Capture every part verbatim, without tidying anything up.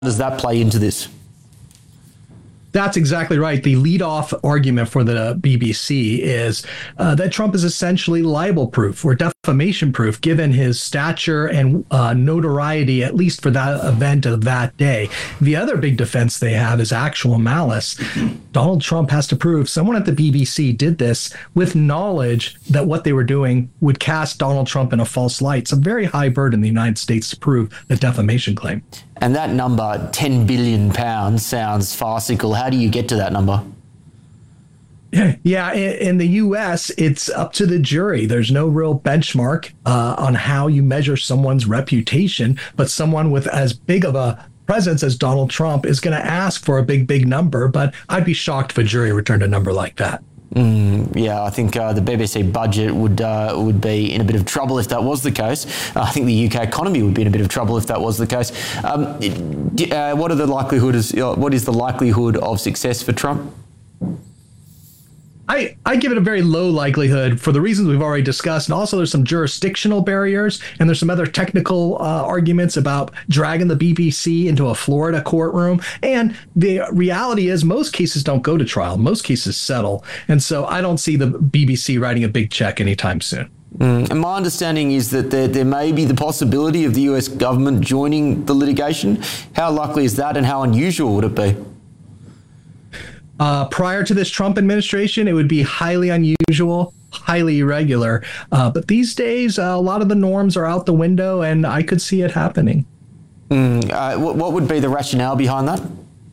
does that play into this? That's exactly right. The lead-off argument for the B B C is uh, that Trump is essentially libel-proof or defamation-proof, given his stature and uh, notoriety, at least for that event of that day. The other big defense they have is actual malice. Donald Trump has to prove someone at the B B C did this with knowledge that what they were doing would cast Donald Trump in a false light. It's a very high burden in the United States to prove the defamation claim. And that number, ten billion pounds, sounds farcical. How do you get to that number? Yeah, in the U S, it's up to the jury. There's no real benchmark uh, on how you measure someone's reputation, but someone with as big of a presence as Donald Trump is going to ask for a big, big number. But I'd be shocked if a jury returned a number like that. Mm, yeah, I think uh, the B B C budget would uh, would be in a bit of trouble if that was the case. Uh, I think the U K economy would be in a bit of trouble if that was the case. Um, uh, what are the likelihood? Is, uh, what is the likelihood of success for Trump? I, I give it a very low likelihood for the reasons we've already discussed. And also there's some jurisdictional barriers and there's some other technical uh, arguments about dragging the B B C into a Florida courtroom. And the reality is most cases don't go to trial. Most cases settle. And so I don't see the B B C writing a big check anytime soon. Mm. And my understanding is that there, there may be the possibility of the U S government joining the litigation. How likely is that and how unusual would it be? Uh, prior to this Trump administration, it would be highly unusual, highly irregular. Uh, but these days, uh, a lot of the norms are out the window, and I could see it happening. Mm, uh, what, what would be the rationale behind that?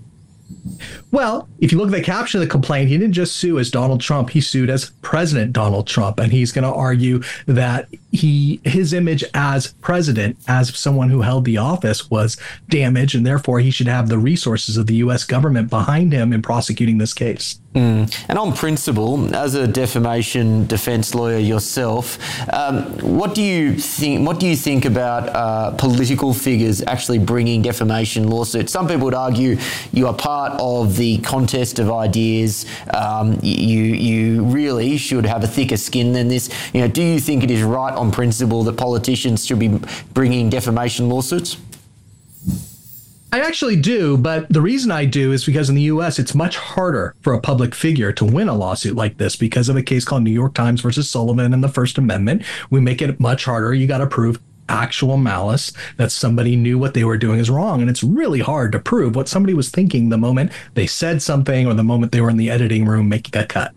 Well, if you look at the caption of the complaint, he didn't just sue as Donald Trump. He sued as President Donald Trump. And he's going to argue that he his image as president, as someone who held the office, was damaged. And therefore, he should have the resources of the U S government behind him in prosecuting this case. Mm. And on principle, as a defamation defense lawyer yourself, um, what do you think? What do you think about uh, political figures actually bringing defamation lawsuits? Some people would argue you are part of the contest of ideas. Um, you you really should have a thicker skin than this. You know, do you think it is right on principle that politicians should be bringing defamation lawsuits? I actually do, but the reason I do is because in the U S, it's much harder for a public figure to win a lawsuit like this because of a case called New York Times versus Sullivan and the First Amendment. We make it much harder. You got to prove actual malice, that somebody knew what they were doing is wrong. And it's really hard to prove what somebody was thinking the moment they said something or the moment they were in the editing room making a cut.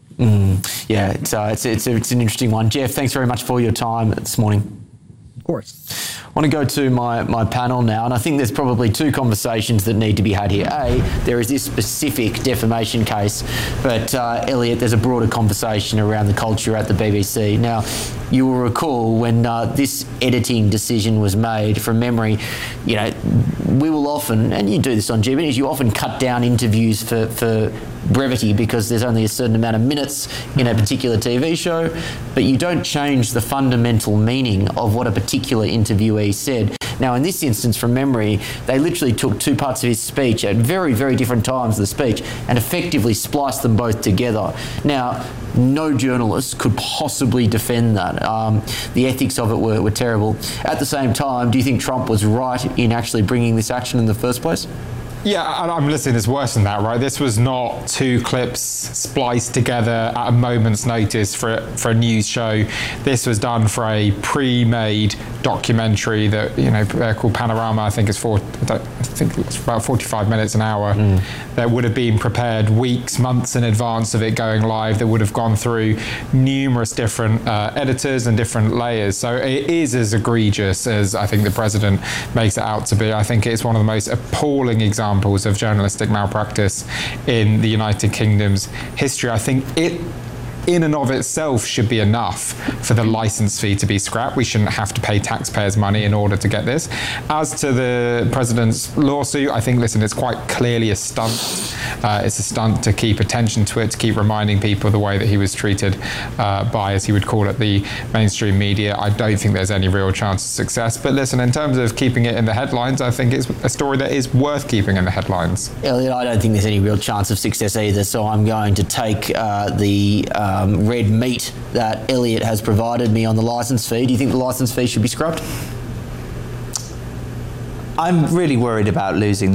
Mm, yeah, it's, uh, it's, it's, it's an interesting one. Jeff, thanks very much for your time this morning. Of course. I want to go to my, my panel now, and I think there's probably two conversations that need to be had here. A, there is this specific defamation case, but uh, Elliot, there's a broader conversation around the culture at the B B C. Now, you will recall when uh, this editing decision was made, from memory, you know, we will often, and you do this on G B News, you often cut down interviews for, for brevity because there's only a certain amount of minutes in a particular T V show, but you don't change the fundamental meaning of what a particular interviewee said. Now, in this instance, from memory, they literally took two parts of his speech at very, very different times of the speech and effectively spliced them both together. Now, no journalist could possibly defend that. Um, the ethics of it were, were terrible. At the same time, do you think Trump was right in actually bringing this action in the first place? Yeah, I'm listening, it's worse than that, right? This was not two clips spliced together at a moment's notice for, for a news show. This was done for a pre-made documentary that, you know, uh, called Panorama. I think it's for, I, don't, I think it's about forty-five minutes an hour. Mm. That would have been prepared weeks, months in advance of it going live. That would have gone through numerous different uh, editors and different layers. So it is as egregious as I think the president makes it out to be. I think it's one of the most appalling examples of journalistic malpractice in the United Kingdom's history. I think it in and of itself should be enough for the license fee to be scrapped. We shouldn't have to pay taxpayers' money in order to get this. As to the president's lawsuit, I think, listen, it's quite clearly a stunt. Uh, it's a stunt to keep attention to it, to keep reminding people the way that he was treated uh, by, as he would call it, the mainstream media. I don't think there's any real chance of success. But listen, in terms of keeping it in the headlines, I think it's a story that is worth keeping in the headlines. Elliot, I don't think there's any real chance of success either, so I'm going to take uh, the um, red meat that Elliot has provided me on the licence fee. Do you think the licence fee should be scrubbed? I'm really worried about losing